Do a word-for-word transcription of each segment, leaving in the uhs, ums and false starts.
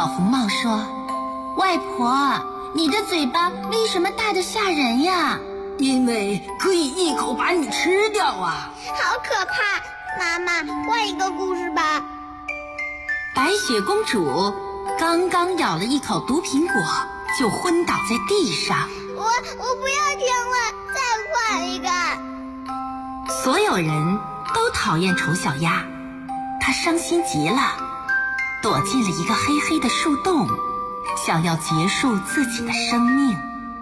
小红帽说：“外婆，你的嘴巴为什么大得吓人呀？” 因为可以一口把你吃掉啊！ 好可怕！妈妈，换一个故事吧。 白雪公主刚刚咬了一口毒苹果，就昏倒在地上。 我我不要听了，再换一个。 所有人都讨厌丑小鸭，她伤心极了，躲进了一个黑黑的树洞，想要结束自己的生命。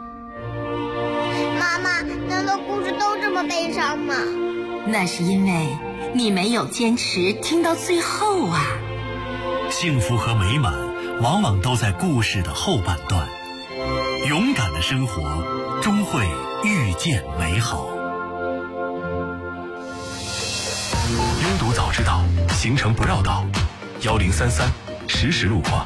妈妈，难道故事都这么悲伤吗？ 那是因为你没有坚持听到最后啊。 幸福和美满往往都在故事的后半段，勇敢的生活终会遇见美好。拥堵早知道，行程不绕道，幺零三三实时路况。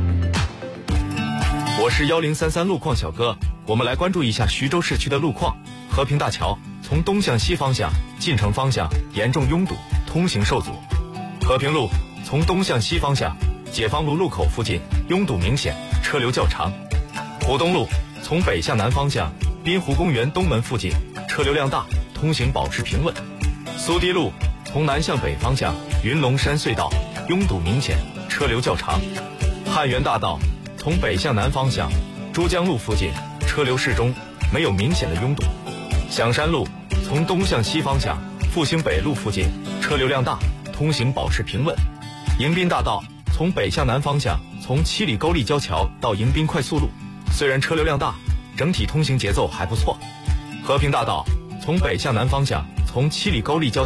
我是幺零三三路况小哥，我们来关注一下徐州市区的路况。和平大桥从东向西方向进城方向严重拥堵，通行受阻。和平路从东向西方向解放路路口附近拥堵明显，车流较长。浦东路从北向南方向滨湖公园东门附近车流量大，通行保持平稳。苏堤路从南向北方向云龙山隧道拥堵明显，车流较长。汉源大道从北向南方向珠江路附近车流适中，没有明显的拥堵。响山路从东向西方向复兴北路附近车流量大，通行保持平稳。迎宾大道从北向南方向从七里沟立交桥到迎宾快速路，虽然车流量大，整体通行节奏还不错。和平大道从北向南方向从七里沟立交